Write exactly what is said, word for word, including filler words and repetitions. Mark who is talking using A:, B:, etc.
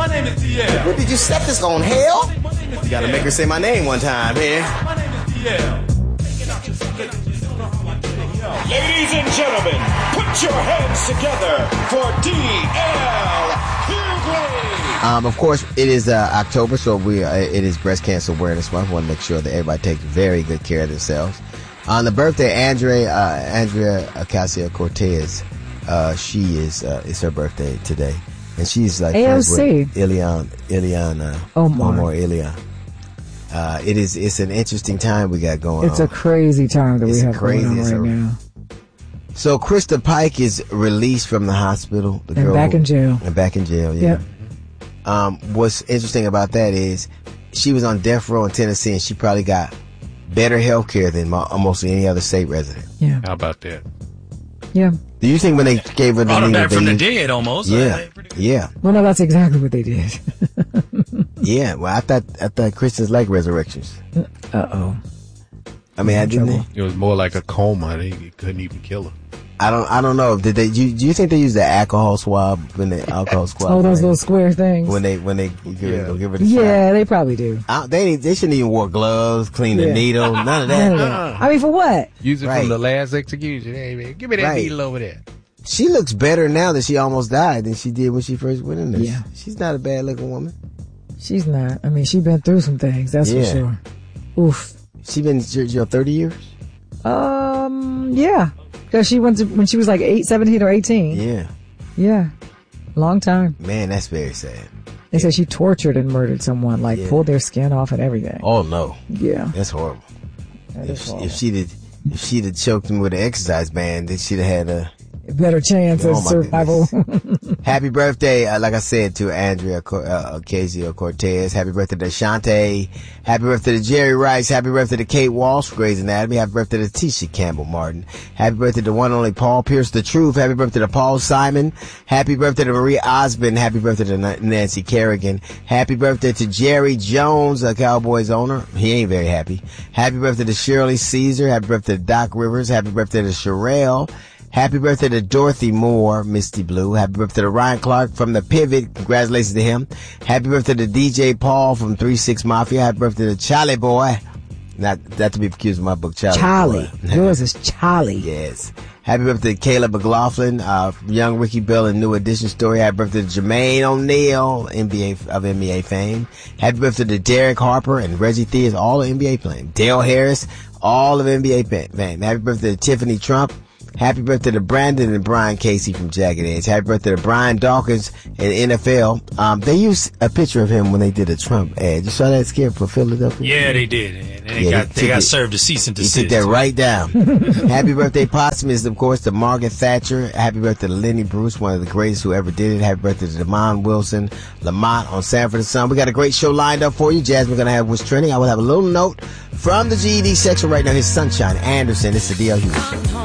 A: My name is D L.
B: What did you set this on, hell? You gotta make her say my name one time here.
A: My name is D L.
C: Ladies and gentlemen, put your hands together for D L Hughley.
B: Um, of course, it is uh, October, so we uh, it is Breast Cancer Awareness Month. I want to make sure that everybody takes very good care of themselves. On the birthday, Andrea uh, Andrea Ocasio-Cortez, uh, she is uh, it's her birthday today, and she's like
D: A O C.
B: with Ilian Iliana
D: Omar.
B: Omar Ilian. Uh, it is it's an interesting time we got going
D: It's
B: on.
D: a crazy time that
B: It's
D: we have
B: crazy.
D: going on
B: It's
D: right
B: a-
D: now.
B: So Krista Pike is released from the hospital. The
D: And
B: girl
D: back
B: who-
D: in jail.
B: And back in jail, yeah.
D: Yep.
B: Um, what's interesting about that is she was on death row in Tennessee, and she probably got better health care than mo- almost any other state resident.
D: Yeah.
E: How about that?
D: Yeah.
B: Do you think when they gave her the
F: Brought him
B: needle,
F: back
B: they
F: from the
B: used-
F: dead almost.
B: Yeah, yeah,
D: Well, no, that's exactly what they did.
B: yeah. Well, I thought I thought Christians like resurrections.
D: Uh oh.
B: I mean, I didn't.
D: trouble.
E: It was more like a coma. They couldn't even kill her.
B: I don't. I don't know. Did they? Do you, do you think they use the alcohol swab when they alcohol swab?
D: Oh, those
B: when
D: little
B: they,
D: square things.
B: when they when they give,
E: Yeah.
B: go give her the
D: Yeah,
B: shot?
D: they probably do.
B: I, they ain't- they shouldn't even wear gloves, clean the
D: Yeah.
B: needle, none of
D: None
B: that.
D: of that. I mean, for what?
E: Use it
B: Right.
E: from the last execution. Hey, man, give me that
B: Right.
E: needle over there.
B: She looks better now that she almost died than she did when she first went in there.
D: Yeah.
B: She's not a bad looking woman.
D: She's not. I mean, she's been through some things. That's
B: Yeah.
D: for sure. Oof.
B: She been in jail thirty years?
D: Um. Yeah. Because she went to when she was like eight, seventeen or eighteen.
B: Yeah.
D: Yeah. Long time.
B: Man, that's very sad.
D: They said she tortured and murdered someone, like
B: Yeah.
D: pulled their skin off and everything.
B: Oh no.
D: Yeah.
B: That's horrible.
D: That
B: If,
D: is
B: she-
D: horrible.
B: if she'd have, if she'd have choked him with an exercise band, then she'd have had a
D: Better chance
B: Oh,
D: of
B: my
D: survival.
B: happy birthday, uh, like I said, to Andrea Co- uh, Ocasio-Cortez. Happy birthday to Shantae. Happy birthday to Jerry Rice. Happy birthday to Kate Walsh for Grey's Anatomy. Happy birthday to Tisha Campbell Martin. Happy birthday to one and only Paul Pierce the Truth. Happy birthday to Paul Simon. Happy birthday to Maria Osmond. Happy birthday to Na- Nancy Kerrigan. Happy birthday to Jerry Jones, a Cowboys owner. He ain't very happy. Happy birthday to Shirley Caesar. Happy birthday to Doc Rivers. Happy birthday to Sherelle. Happy birthday to Dorothy Moore, Misty Blue. Happy birthday to Ryan Clark from The Pivot. Congratulations to him. Happy birthday to D J Paul from three six Mafia. Happy birthday to Charlie Boy. Not, not to be confused with my book, Charlie
D: Charlie.
B: Boy.
D: Yours is Charlie.
B: Yes. Happy birthday to Caleb McLaughlin, uh, young Ricky Bell and New Edition story. Happy birthday to Jermaine O'Neal, N B A of N B A fame. Happy birthday to Derek Harper and Reggie Theus, all of N B A fame. Dale Harris, all of N B A fame. Happy birthday to Tiffany Trump. Happy birthday to Brandon and Brian Casey from Jagged Edge. Happy birthday to Brian Dawkins in N F L. Um, they used a picture of him when they did a Trump ad. You saw that skit for Philadelphia?
F: Yeah, they did. And they
B: Yeah,
F: got
B: they
F: they
B: took
F: got
B: it-
F: served a cease and
B: He
F: desist.
B: took that right down. Happy birthday posthumous, of course, to Margaret Thatcher. Happy birthday to Lenny Bruce, one of the greatest who ever did it. Happy birthday to Damon Wilson, Lamont on Sanford and Son. We got a great show lined up for you. Jasmine going to have what's trending. I will have a little note from the G E D section right now. Here's Sunshine Anderson. It's the D L Hughes Show.